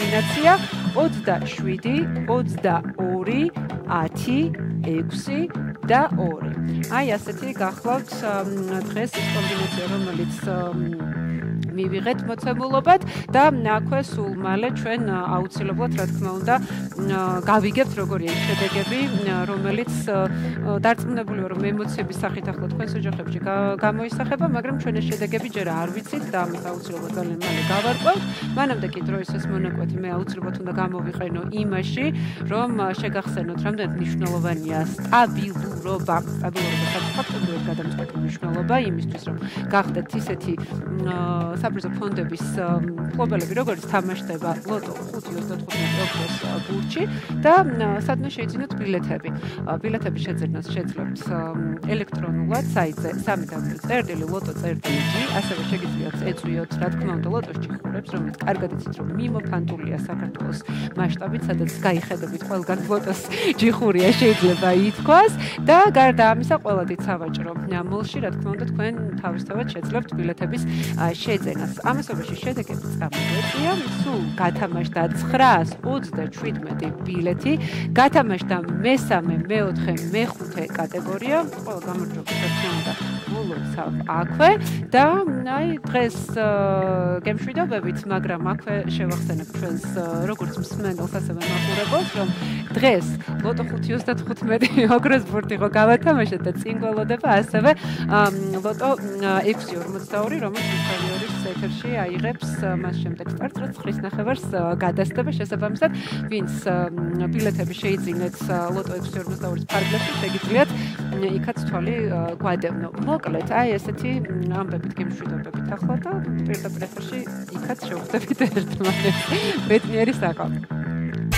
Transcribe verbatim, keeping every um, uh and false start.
კომბინაცია ოცდაშვიდი, ოცდაორი, ათი, ექვსი და ორი. აი ასეთი გახლავთ დღეს ის კომბინაცია, რომელიც მივიღეთ მოცემულობად და აქვე სულ მალე ჩვენ აუცილებლად რა თქმა უნდა გავიგებთ როგორია ის შედეგები, რომელიც დარწმუნებული ვარ რომ ემოციების სახით ახლა თქვენს ოჯახებში გამოისახება, მაგრამ ჩვენ ეს შედეგები ჯერ არ ვიცით და ამას აუცილებლად ძალიან მალე გავარკვევთ. მანამდე კი დროის ეს მონაკვეთი მე აუცილებლად უნდა გამოვიყენო იმაში, რომ შეგახსენოთ რამდენად მნიშვნელოვანია სტაბილურობა, სტაბილურობა საფაქტობრივად გადამწყვეტი მნიშვნელობა იმისთვის, რომ გახდეთ ისეთი საპრიზო ფონდების მფლობელები, როგორც თამაშდება ლოტო ხუთი ოცდათხუთმეტი ოქროს ბურჩი და სადმე შეიძინოთ ბილეთები. ბილეთების შეძენას შეძლებთ ელექტრონულად საიტზე სამი წერტილი ლოტო წერტილი ჯი, ასევე შეგიძლიათ ეწვიოთ, რა თქმა უნდა, ლოტოს ჭიხურებს, რომელიც კარგად იცით, რომ მიმოფანტულია საქართველოს მასშტაბით, სადაც გაიხედებით ყველგან ლოტოს ჭიხურია, შეიძლება ითქვას და გარდა ამისა, ყველადით სავაჭრო მოლში, რა თქმა უნდა, თქვენ თავისთავად შეძლებთ ბილეთების შეძენას. ამასობაში შედეგები წამოგვეწია, სულ გათამაშდა ცხრაას ოცდაშვიდმეტი ბილეთი, გათამაშდა მესამე, მეოთხე, მეხუთე კატეგორია, ყველა გამარჯვება რა თქმა უნდა ულოცავ აქვე და აი დღეს გემშვიდობებით, მაგრამ აქვე შევახსენებ ჩვენს როგორც მსმენელს, ასევე მაყურებელს, რომ დღეს ლოტო ხუთი ოცდათხუთმეტი ოქროს ბურთი ხო გავათამაშეთ და წინ გველოდება ასევე ლოტო ექვსი ორმოცდაორი, რომელიც ორის ეთერში აიღებს მას შემდეგ სტარტს, რაც ხრის ნახევარს გადასდება შესაბამისად, ვინც ბილეთები შეიძინეთ ლოტო ექვსი ორმოცდაორის ფარგლებში, შეგიძლიათ იქაც თვალი გვადევნო. მოკლედ, აი ესეთი ამბებით გემშვიდობებით ახლა და პირდაპირ ეთერში იქაც შევხვდებით ერთმანეთს. ბედნიერი საყო.